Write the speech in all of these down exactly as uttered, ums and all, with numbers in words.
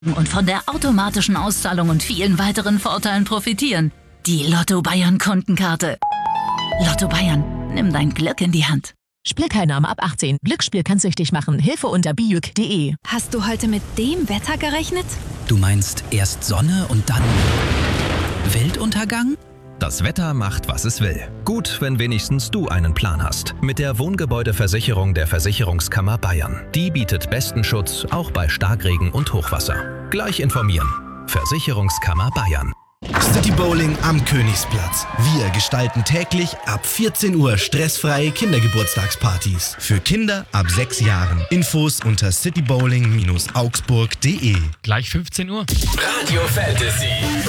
und von der automatischen Auszahlung und vielen weiteren Vorteilen profitieren. Die Lotto Bayern Kundenkarte. Lotto Bayern, nimm dein Glück in die Hand. Spielteilnahme ab achtzehn. Glücksspiel kann süchtig machen. Hilfe unter bijuk punkt de. Hast du heute mit dem Wetter gerechnet? Du meinst erst Sonne und dann Weltuntergang? Das Wetter macht, was es will. Gut, wenn wenigstens du einen Plan hast. Mit der Wohngebäudeversicherung der Versicherungskammer Bayern. Die bietet besten Schutz, auch bei Starkregen und Hochwasser. Gleich informieren. Versicherungskammer Bayern. City Bowling am Königsplatz. Wir gestalten täglich ab vierzehn Uhr stressfreie Kindergeburtstagspartys. Für Kinder ab sechs Jahren. Infos unter citybowling Bindestrich augsburg punkt de. Gleich fünfzehn Uhr. Radio Fantasy.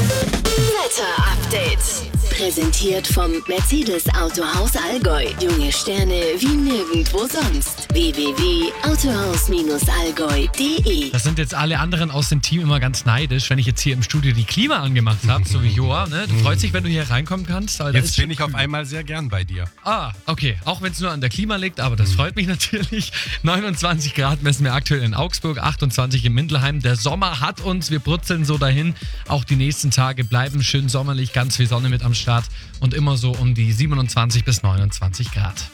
Wetter-Update. Präsentiert vom Mercedes Autohaus Allgäu. Junge Sterne wie nirgendwo sonst. w w w punkt autohaus allgäu punkt de. Das sind jetzt alle anderen aus dem Team immer ganz neidisch, wenn ich jetzt hier im Studio die Klima angemacht habe, so wie Joa. Ne? Du freust dich, wenn du hier reinkommen kannst. Jetzt bin ich auf einmal sehr gern bei dir. Ah, okay. Auch wenn es nur an der Klima liegt, aber das freut mich natürlich. neunundzwanzig Grad messen wir aktuell in Augsburg, achtundzwanzig in Mindelheim. Der Sommer hat uns, wir brutzeln so dahin. Auch die nächsten Tage bleiben schön sommerlich, ganz viel Sonne mit am Start und immer so um die siebenundzwanzig bis neunundzwanzig Grad.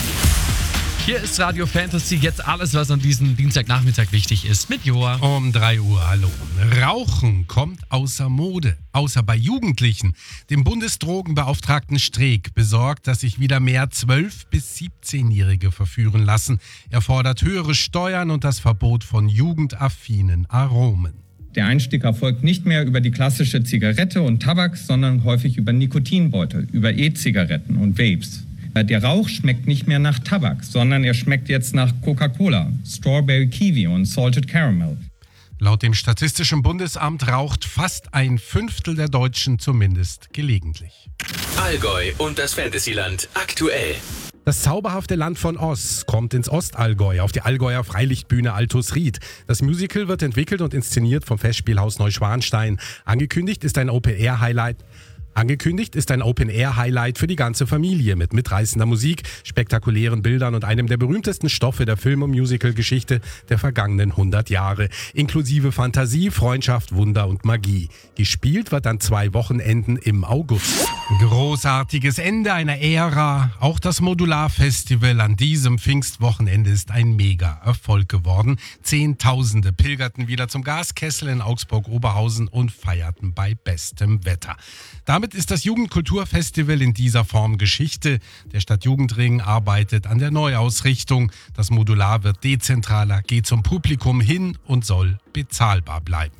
Hier ist Radio Fantasy, jetzt alles, was an diesem Dienstagnachmittag wichtig ist, mit Joa. Um drei Uhr, hallo. Rauchen kommt außer Mode, außer bei Jugendlichen. Dem Bundesdrogenbeauftragten Streeck besorgt, dass sich wieder mehr zwölf- bis siebzehnjährige verführen lassen. Er fordert höhere Steuern und das Verbot von jugendaffinen Aromen. Der Einstieg erfolgt nicht mehr über die klassische Zigarette und Tabak, sondern häufig über Nikotinbeutel, über E-Zigaretten und Vapes. Der Rauch schmeckt nicht mehr nach Tabak, sondern er schmeckt jetzt nach Coca-Cola, Strawberry Kiwi und Salted Caramel. Laut dem Statistischen Bundesamt raucht fast ein Fünftel der Deutschen zumindest gelegentlich. Allgäu und das Fantasyland aktuell. Das zauberhafte Land von Oz kommt ins Ostallgäu auf die Allgäuer Freilichtbühne Altus Ried. Das Musical wird entwickelt und inszeniert vom Festspielhaus Neuschwanstein. Angekündigt ist ein Open-Air-Highlight. Angekündigt ist ein Open-Air-Highlight für die ganze Familie mit mitreißender Musik, spektakulären Bildern und einem der berühmtesten Stoffe der Film- und Musical-Geschichte der vergangenen hundert Jahre. Inklusive Fantasie, Freundschaft, Wunder und Magie. Gespielt wird an zwei Wochenenden im August. Großartiges Ende einer Ära. Auch das Modular-Festival an diesem Pfingstwochenende ist ein Mega-Erfolg geworden. Zehntausende pilgerten wieder zum Gaskessel in Augsburg-Oberhausen und feierten bei bestem Wetter. Damit ist das Jugendkulturfestival in dieser Form Geschichte. Der Stadtjugendring arbeitet an der Neuausrichtung. Das Modular wird dezentraler, geht zum Publikum hin und soll bezahlbar bleiben.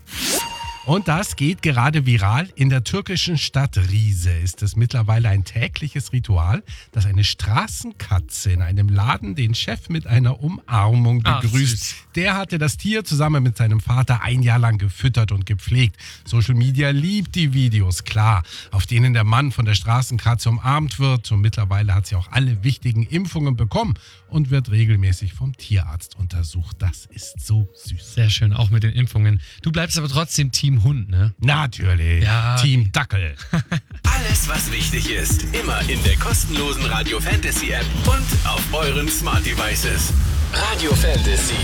Und das geht gerade viral. In der türkischen Stadt Rize ist es mittlerweile ein tägliches Ritual, dass eine Straßenkatze in einem Laden den Chef mit einer Umarmung begrüßt. Ach, der hatte das Tier zusammen mit seinem Vater ein Jahr lang gefüttert und gepflegt. Social Media liebt die Videos, klar, auf denen der Mann von der Straßenkatze umarmt wird. Und mittlerweile hat sie auch alle wichtigen Impfungen bekommen und wird regelmäßig vom Tierarzt untersucht. Das ist so süß. Sehr schön, auch mit den Impfungen. Du bleibst aber trotzdem Team Hund, ne? Natürlich. Ja. Team Dackel. Alles, was wichtig ist, immer in der kostenlosen Radio Fantasy App und auf euren Smart Devices. Radio Fantasy.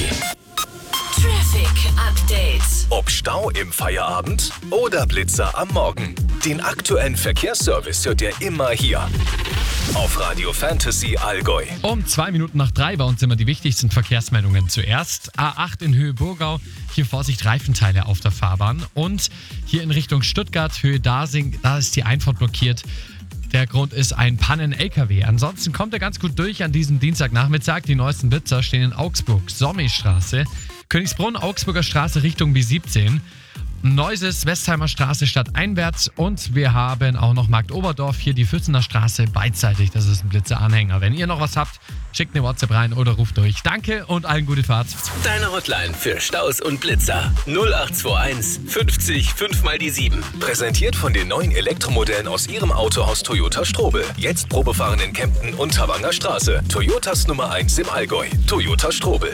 Traffic Update. Ob Stau im Feierabend oder Blitzer am Morgen. Den aktuellen Verkehrsservice hört ihr immer hier. Auf Radio Fantasy Allgäu. Um zwei Minuten nach drei bei uns immer die wichtigsten Verkehrsmeldungen. Zuerst A acht in Höhe Burgau. Hier Vorsicht, Reifenteile auf der Fahrbahn. Und hier in Richtung Stuttgart, Höhe Dasing, da ist die Einfahrt blockiert. Der Grund ist ein Pannen-L K W. Ansonsten kommt er ganz gut durch an diesem Dienstagnachmittag. Die neuesten Blitzer stehen in Augsburg, Sommistraße, Königsbrunn, Augsburger Straße Richtung B siebzehn. Neuses, Westheimer Straße stadteinwärts und wir haben auch noch Marktoberdorf, hier die Füssener Straße beidseitig. Das ist ein Blitzeranhänger. Wenn ihr noch was habt, schickt eine WhatsApp rein oder ruft durch. Danke und allen gute Fahrt. Deine Hotline für Staus und Blitzer null acht zwei eins fünfzig fünf mal die sieben. Präsentiert von den neuen Elektromodellen aus ihrem Autohaus Toyota Strobel. Jetzt Probefahren in Kempten und Tawanger Straße. Toyotas Nummer eins im Allgäu. Toyota Strobel.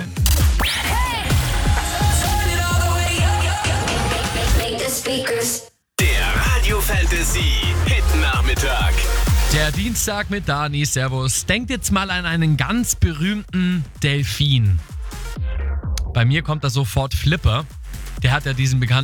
Der Radio Fantasy Hit Nachmittag. Der Dienstag mit Dani, servus. Denkt jetzt mal an einen ganz berühmten Delfin. Bei mir kommt da sofort Flipper. Der hat ja diesen bekannten